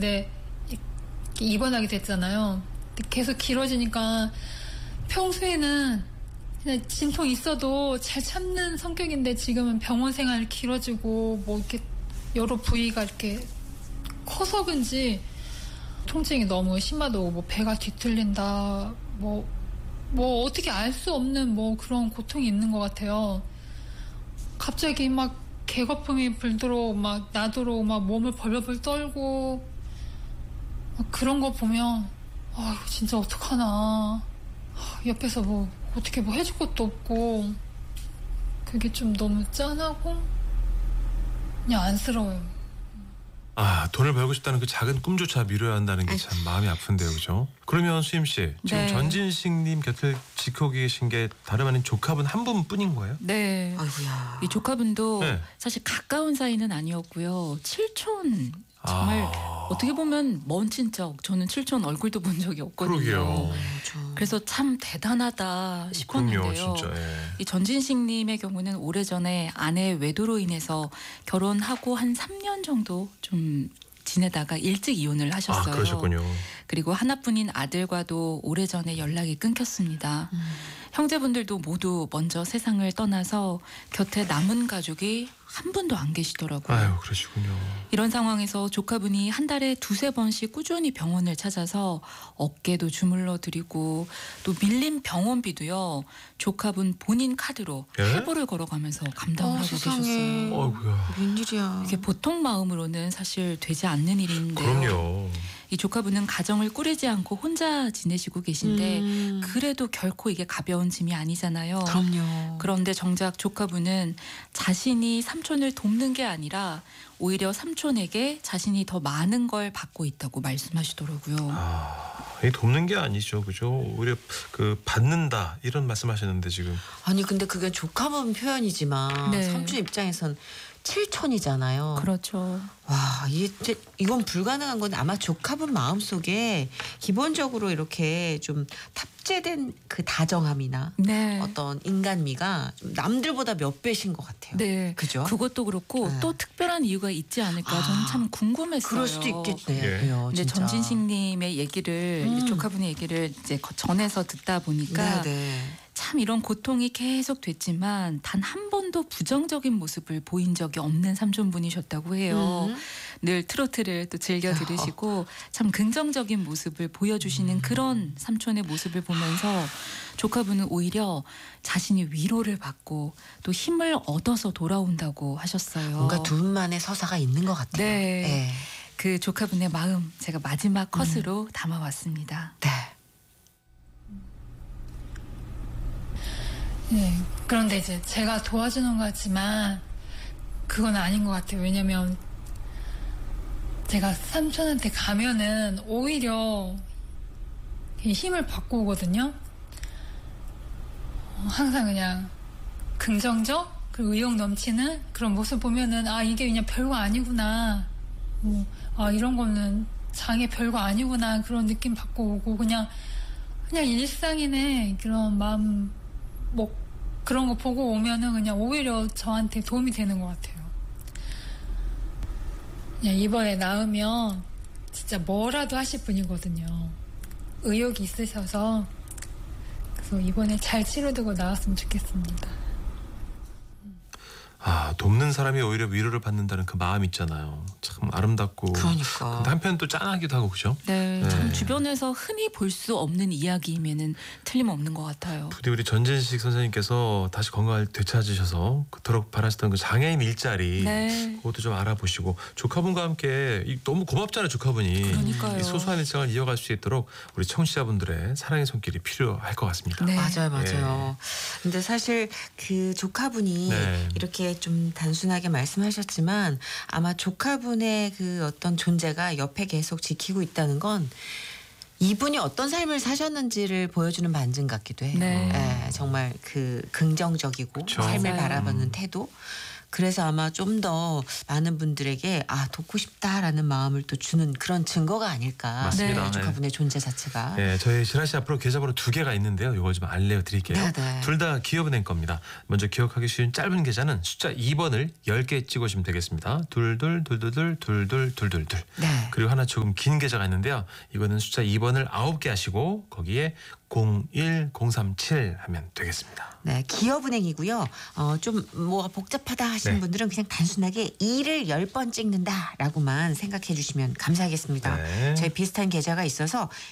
근데 입원하게 됐잖아요. 근데 계속 길어지니까 평소에는 그냥 진통 있어도 잘 참는 성격인데 지금은 병원 생활 길어지고 뭐 이렇게 여러 부위가 이렇게 커서 그런지 통증이 너무 심하다고 뭐 배가 뒤틀린다 뭐 어떻게 알 수 없는 뭐 그런 고통이 있는 것 같아요. 갑자기 막 개거품이 불도록 막 나도록 막 몸을 벌벌 떨고 막 그런 거 보면 아 이거 진짜 어떡하나. 옆에서 뭐 어떻게 뭐 해줄 것도 없고 그게 좀 너무 짠하고 그냥 안쓰러워요. 돈을 벌고 싶다는 그 작은 꿈조차 미뤄야 한다는 게 참 마음이 아픈데요, 그죠? 그러면 수임 씨, 지금 네. 전진식님 곁을 지키고 계신 게 다름 아닌 조카분 한 분뿐인 거예요? 네. 아이고야. 이 조카분도 네. 사실 가까운 사이는 아니었고요. 칠촌 정말 어떻게 보면 먼 친척. 저는 칠촌 얼굴도 본 적이 없거든요. 그러게요. 그래서 참 대단하다 싶었는데요. 그럼요, 진짜. 예. 이 전진식님의 경우는 오래전에 아내의 외도로 인해서 결혼하고 한 3년 정도 좀 지내다가 일찍 이혼을 하셨어요. 그러셨군요. 그리고 하나뿐인 아들과도 오래전에 연락이 끊겼습니다. 형제분들도 모두 먼저 세상을 떠나서 곁에 남은 가족이 한 분도 안 계시더라고요. 아유, 그러시군요. 이런 상황에서 조카분이 한 달에 2-3번씩 꾸준히 병원을 찾아서 어깨도 주물러 드리고 또 밀린 병원비도요. 조카분 본인 카드로 예? 할부를 걸어가면서 감당을 하고 세상에. 계셨어요. 어이구야. 웬일이야. 이게 보통 마음으로는 사실 되지 않는 일인데요. 그럼요. 이 조카분은 가정을 꾸리지 않고 혼자 지내시고 계신데 그래도 결코 이게 가벼운 짐이 아니잖아요. 그럼요. 그런데 정작 조카분은 자신이 삼촌을 돕는 게 아니라 오히려 삼촌에게 자신이 더 많은 걸 받고 있다고 말씀하시더라고요. 이 돕는 게 아니죠, 그죠? 오히려 그 받는다 이런 말씀하셨는데 지금. 아니 근데 그게 조카분 표현이지만 네. 삼촌 입장에선 칠촌이잖아요. 그렇죠. 와, 이건 불가능한 건 아마 조카분 마음속에 기본적으로 이렇게 좀 탑재된 그 다정함이나 네. 어떤 인간미가 좀 남들보다 몇 배신 것 같아요. 네. 그죠? 그것도 그렇고 네. 또 특별한 이유가 있지 않을까 저는 참 궁금했어요. 그럴 수도 있겠네요. 예. 근데 진짜. 전진식님의 얘기를 조카분의 얘기를 이제 전해서 듣다 보니까 네. 참 이런 고통이 계속 됐지만 단 한 번도 부정적인 모습을 보인 적이 없는 삼촌분이셨다고 해요. 늘 트로트를 또 즐겨 들으시고 참 긍정적인 모습을 보여주시는 그런 삼촌의 모습을 보면서 조카분은 오히려 자신이 위로를 받고 또 힘을 얻어서 돌아온다고 하셨어요. 뭔가 두 분만의 서사가 있는 것 같아요. 네. 그 조카분의 마음 제가 마지막 컷으로 담아왔습니다. 네. 네. 그런데 이제 제가 도와주는 것 같지만 그건 아닌 것 같아요. 왜냐면 제가 삼촌한테 가면은 오히려 힘을 받고 오거든요. 항상 그냥 긍정적 그리고 의욕 넘치는 그런 모습 보면은 이게 그냥 별거 아니구나. 이런 거는 장애 별거 아니구나 그런 느낌 받고 오고 그냥 일상이네 그런 마음 뭐 그런 거 보고 오면은 그냥 오히려 저한테 도움이 되는 것 같아요. 그냥 이번에 나으면 진짜 뭐라도 하실 분이거든요. 의욕이 있으셔서 그래서 이번에 잘 치료되고 나왔으면 좋겠습니다. 돕는 사람이 오히려 위로를 받는다는 그 마음 있잖아요. 참 아름답고. 그러니까. 근데 한편 또 짠하기도 하고 그죠? 네, 네. 참 주변에서 흔히 볼 수 없는 이야기임에는 틀림없는 것 같아요. 부디 우리 전진식 선생님께서 다시 건강을 되찾으셔서 그토록 바라시던 그 장애인 일자리 네. 그것도 좀 알아보시고 조카분과 함께 너무 고맙잖아요, 조카분이. 그러니까요. 이 소소한 일상을 이어갈 수 있도록 우리 청취자분들의 사랑의 손길이 필요할 것 같습니다. 네. 맞아요. 근데 사실 그 조카분이 네. 이렇게 좀 단순하게 말씀하셨지만 아마 조카분의 그 어떤 존재가 옆에 계속 지키고 있다는 건 이분이 어떤 삶을 사셨는지를 보여주는 반증 같기도 해요. 네. 정말 그 긍정적이고 그쵸. 삶을 맞아요. 바라보는 태도 그래서 아마 좀 더 많은 분들에게 돕고 싶다라는 마음을 또 주는 그런 증거가 아닐까. 맞습니다. 조카분의 존재 자체가. 네, 저희 지라시 앞으로 계좌번호 2개가 있는데요. 이걸 좀 알려드릴게요. 네. 둘 다 기업은행 겁니다. 먼저 기억하기 쉬운 짧은 계좌는 숫자 2번을 10개 찍으시면 되겠습니다. 둘둘둘둘둘둘둘둘. 네. 그리고 하나 조금 긴 계좌가 있는데요. 이거는 숫자 2번을 9개 하시고 거기에 01037 하면 되겠습니다. 네, 기업은행이고요. 좀 뭐가 복잡하다 하시는 네. 분들은 그냥 단순하게 2를 10번 찍는다라고만 생각해 주시면 감사하겠습니다. 네. 저희 비슷한 계좌가 있어서